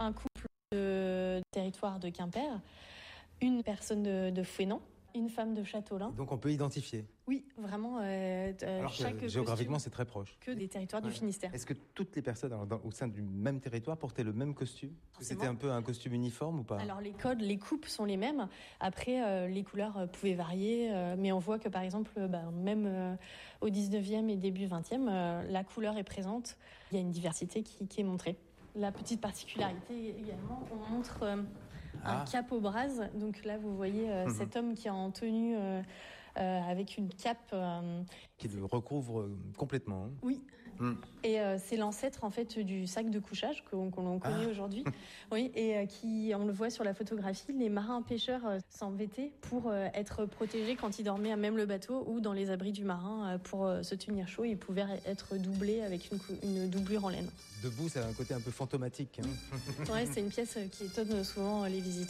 un couple de territoire de Quimper, une personne de Fouesnant, une femme de Châteaulin. Donc on peut identifier. Oui, vraiment. Alors chaque que géographiquement, c'est très proche. Que des territoires du Finistère. Est-ce que toutes les personnes au sein du même territoire portaient le même costume ? C'était un peu un costume uniforme ou pas ? Alors les codes, les coupes sont les mêmes. Après, les couleurs pouvaient varier, mais on voit que par exemple, même au 19e et début 20e, la couleur est présente. Il y a une diversité qui est montrée. La petite particularité également, on montre un cap au bras. Donc là, vous voyez cet homme qui est en tenue avec une cape qui le recouvre complètement. Oui. Et c'est l'ancêtre en fait du sac de couchage qu'on connaît aujourd'hui. Oui, et qui, on le voit sur la photographie, les marins pêcheurs s'en vêtaient pour être protégés quand ils dormaient à même le bateau ou dans les abris du marin pour se tenir chaud. Ils pouvaient être doublés avec une doublure en laine. Debout, ça a un côté un peu fantomatique. Ouais, c'est une pièce qui étonne souvent les visiteurs.